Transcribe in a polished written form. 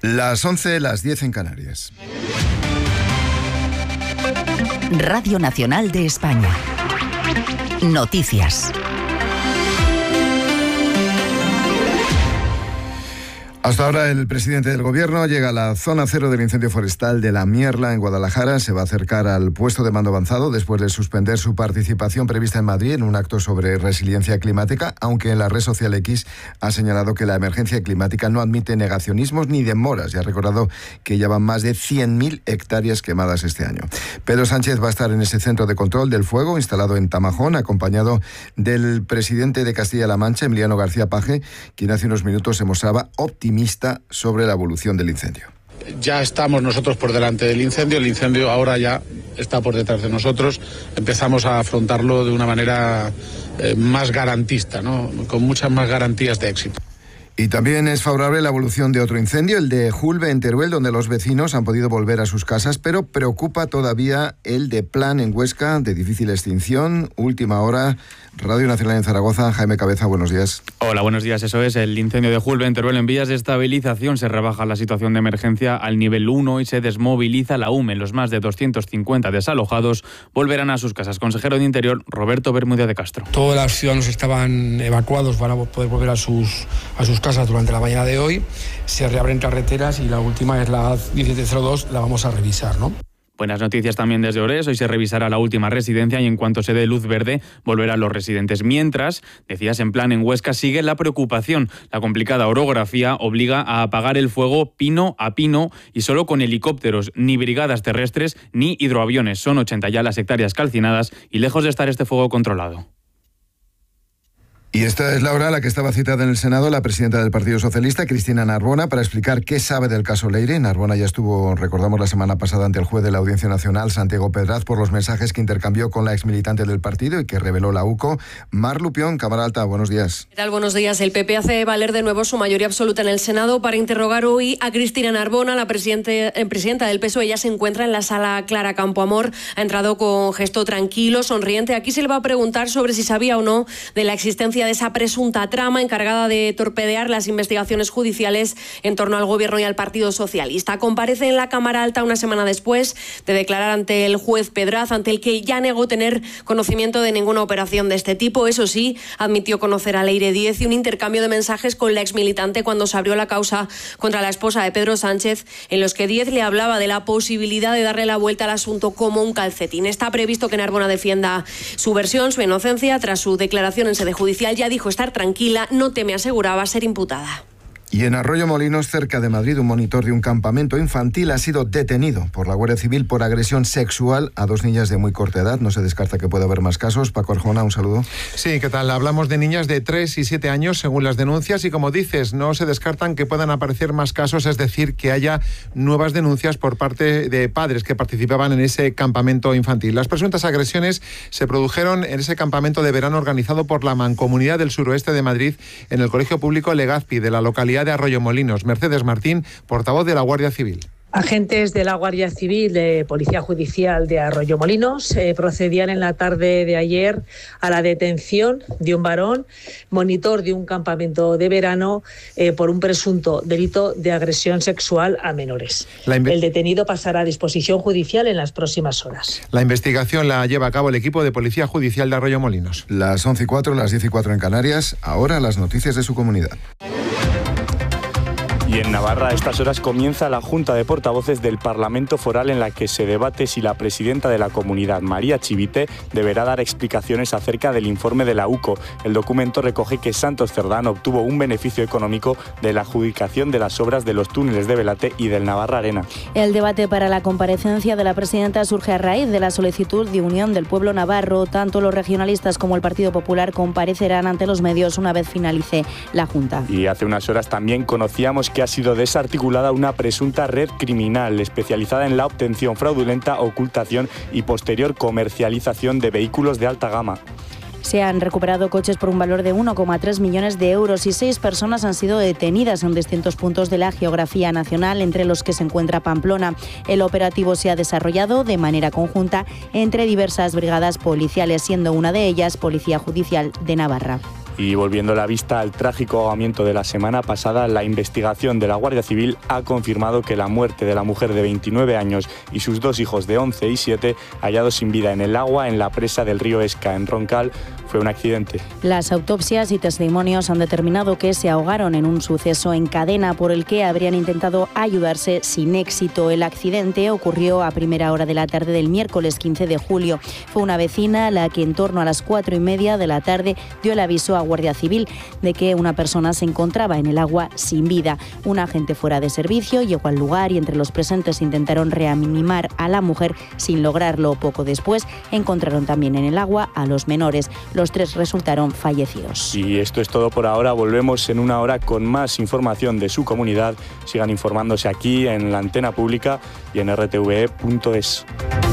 Las 11, las 10 en Canarias. Radio Nacional de España. Noticias. Hasta ahora el presidente del Gobierno llega a la zona cero del incendio forestal de La Mierla, en Guadalajara. Se va a acercar al puesto de mando avanzado después de suspender su participación prevista en Madrid en un acto sobre resiliencia climática, aunque en la red social X ha señalado que la emergencia climática no admite negacionismos ni demoras y ha recordado que ya van más de 100.000 hectáreas quemadas este año. Pedro Sánchez va a estar en ese centro de control del fuego instalado en Tamajón, acompañado del presidente de Castilla-La Mancha, Emiliano García Paje, quien hace unos minutos se mostraba optimista sobre la evolución del incendio. Ya estamos nosotros por delante del incendio, el incendio ahora ya está por detrás de nosotros, empezamos a afrontarlo de una manera más garantista, ¿no? Con muchas más garantías de éxito. Y también es favorable la evolución de otro incendio, el de Julbe en Teruel, donde los vecinos han podido volver a sus casas, pero preocupa todavía el de Plan en Huesca, de difícil extinción. Última hora, Radio Nacional en Zaragoza. Jaime Cabeza, buenos días. Hola, buenos días. Eso es, el incendio de Julbe en Teruel en vías de estabilización. Se rebaja la situación de emergencia al nivel 1 y se desmoviliza la UME. Los más de 250 desalojados volverán a sus casas. Consejero de Interior, Roberto Bermúdez de Castro. Todos los ciudadanos estaban evacuados, van a poder volver a sus casas durante la mañana de hoy. Se reabren carreteras y la última es la 1702, la vamos a revisar, ¿no? Buenas noticias también desde Ores. Hoy se revisará la última residencia y en cuanto se dé luz verde volverán los residentes. Mientras, decías, en Plan en Huesca sigue la preocupación. La complicada orografía obliga a apagar el fuego pino a pino y solo con helicópteros, ni brigadas terrestres ni hidroaviones. Son 80 ya las hectáreas calcinadas y lejos de estar este fuego controlado. Y esta es la hora a la que estaba citada en el Senado la presidenta del Partido Socialista, Cristina Narbona, para explicar qué sabe del caso Leire. Narbona ya estuvo, recordamos, la semana pasada ante el juez de la Audiencia Nacional, Santiago Pedraz, por los mensajes que intercambió con la exmilitante del partido y que reveló la UCO. Mar Lupión, Cámara Alta, buenos días. ¿Qué tal? Buenos días. El PP hace valer de nuevo su mayoría absoluta en el Senado para interrogar hoy a Cristina Narbona, la presidenta del PSOE. Ella se encuentra en la sala Clara Campoamor. Ha entrado con gesto tranquilo, sonriente. Aquí se le va a preguntar sobre si sabía o no de la existencia de esa presunta trama encargada de torpedear las investigaciones judiciales en torno al Gobierno y al Partido Socialista. Comparece en la Cámara Alta una semana después de declarar ante el juez Pedraz, ante el que ya negó tener conocimiento de ninguna operación de este tipo. Eso sí, admitió conocer a Leire Díez y un intercambio de mensajes con la exmilitante cuando se abrió la causa contra la esposa de Pedro Sánchez, en los que Díez le hablaba de la posibilidad de darle la vuelta al asunto como un calcetín. Está previsto que Narbona defienda su versión, su inocencia. Tras su declaración en sede judicial ya dijo estar tranquila, no teme, aseguraba, ser imputada. Y en Arroyo-Molinos, cerca de Madrid, un monitor de un campamento infantil ha sido detenido por la Guardia Civil por agresión sexual a 2 niñas de muy corta edad. No se descarta que pueda haber más casos. Paco Arjona, un saludo. Sí, ¿qué tal? Hablamos de niñas de 3 y 7 años, según las denuncias, y como dices, no se descartan que puedan aparecer más casos, es decir, que haya nuevas denuncias por parte de padres que participaban en ese campamento infantil. Las presuntas agresiones se produjeron en ese campamento de verano organizado por la Mancomunidad del Suroeste de Madrid en el Colegio Público Legazpi de la localidad de Arroyo-Molinos. Mercedes Martín, portavoz de la Guardia Civil. Agentes de la Guardia Civil, de Policía Judicial de Arroyo-Molinos, procedían en la tarde de ayer a la detención de un varón, monitor de un campamento de verano, por un presunto delito de agresión sexual a menores. El detenido pasará a disposición judicial en las próximas horas. La investigación la lleva a cabo el equipo de Policía Judicial de Arroyo-Molinos. Las 11:04, las 10:04 en Canarias. Ahora las noticias de su comunidad. Y en Navarra a estas horas comienza la Junta de Portavoces del Parlamento Foral en la que se debate si la presidenta de la comunidad, María Chivite, deberá dar explicaciones acerca del informe de la UCO. El documento recoge que Santos Cerdán obtuvo un beneficio económico de la adjudicación de las obras de los túneles de Belate y del Navarra Arena. El debate para la comparecencia de la presidenta surge a raíz de la solicitud de unión del pueblo navarro. Tanto los regionalistas como el Partido Popular comparecerán ante los medios una vez finalice la Junta. Y hace unas horas también conocíamos que ha sido desarticulada una presunta red criminal especializada en la obtención fraudulenta, ocultación y posterior comercialización de vehículos de alta gama. Se han recuperado coches por un valor de 1,3 millones de euros y 6 personas han sido detenidas en distintos puntos de la geografía nacional, entre los que se encuentra Pamplona. El operativo se ha desarrollado de manera conjunta entre diversas brigadas policiales, siendo una de ellas Policía Judicial de Navarra. Y volviendo la vista al trágico ahogamiento de la semana pasada, la investigación de la Guardia Civil ha confirmado que la muerte de la mujer de 29 años y sus 2 hijos de 11 y 7, hallados sin vida en el agua en la presa del río Esca, en Roncal, fue un accidente. Las autopsias y testimonios han determinado que se ahogaron en un suceso en cadena por el que habrían intentado ayudarse sin éxito. El accidente ocurrió a primera hora de la tarde del miércoles 15 de julio. Fue una vecina la que en torno a las 4:30 de la tarde dio el aviso a Guardia Civil de que una persona se encontraba en el agua sin vida. Un agente fuera de servicio llegó al lugar y entre los presentes intentaron reanimar a la mujer sin lograrlo. Poco después encontraron también en el agua a los menores. Los 3 resultaron fallecidos. Y esto es todo por ahora. Volvemos en una hora con más información de su comunidad. Sigan informándose aquí en la antena pública y en rtve.es.